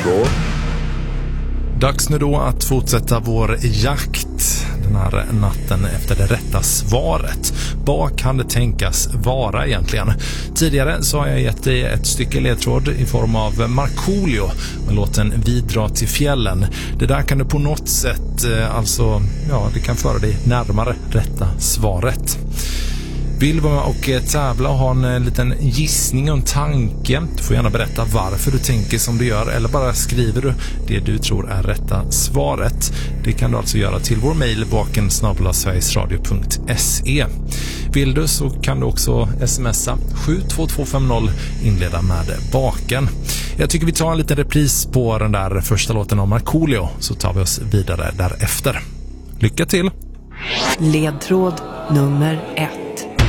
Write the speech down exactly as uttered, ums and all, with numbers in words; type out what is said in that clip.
ledtråd. Dags nu då att fortsätta vår jakt den här natten efter det rätta svaret. Vad kan det tänkas vara egentligen? Tidigare så har jag gett dig ett stycke ledtråd i form av Markoolio med låten Vi drar till fjällen. Det där kan du på något sätt, alltså, ja, det kan föra dig närmare rätta svaret. Vill du vara med och tävla och ha en liten gissning och en tanke? Du får gärna berätta varför du tänker som du gör, eller bara skriver du det du tror är rätta svaret. Det kan du alltså göra till vår mejl baken snabel-a sverigesradio punkt se. Vill du så kan du också smsa sju två två fem noll, inleda med baken. Jag tycker vi tar en liten repris på den där första låten om Markoolio, så tar vi oss vidare därefter. Lycka till! Ledtråd nummer ett.